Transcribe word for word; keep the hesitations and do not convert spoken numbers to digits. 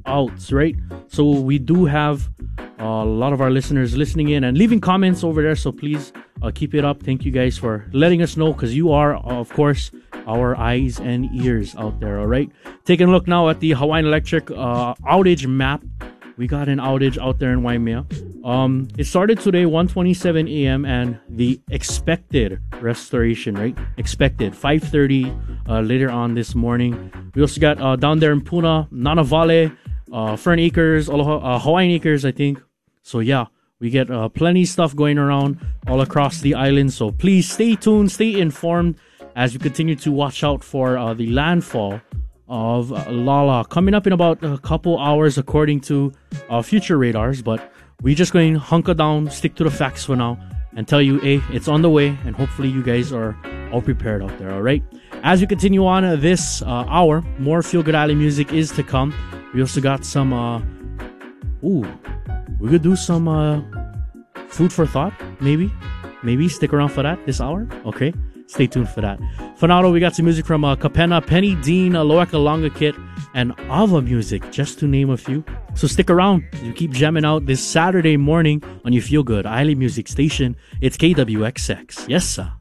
outs, right? So we do have uh, a lot of our listeners listening in and leaving comments over there. So please uh, keep it up. Thank you guys for letting us know, because you are, of course, our eyes and ears out there. All right. Taking a look now at the Hawaiian Electric uh, outage map. We got an outage out there in Waimea. Um, it started today, one twenty-seven a.m. and the expected restoration, right? Expected five thirty uh, later on this morning. We also got uh, down there in Puna, Nanavale, uh, Fern Acres, Aloha, uh, Hawaiian Acres, I think. So yeah, we get uh, plenty of stuff going around all across the island. So please stay tuned, stay informed as we continue to watch out for uh, the landfall of uh, Lala coming up in about a couple hours according to uh, future radars. But we just going to hunker down, stick to the facts for now, and tell you, hey, it's on the way, and hopefully you guys are all prepared out there. All right. As we continue on uh, this uh, hour, more Feel Good Island music is to come. We also got some. Uh, ooh, we could do some uh, food for thought. Maybe, maybe stick around for that this hour. Okay. Stay tuned for that. For now, we got some music from uh, Kapena, Penny Dean, uh, Loeka Longa Kit, and Ava Music, just to name a few. So stick around. You keep jamming out this Saturday morning on your Feel Good Island Music Station. It's K W X X. Yes, sir.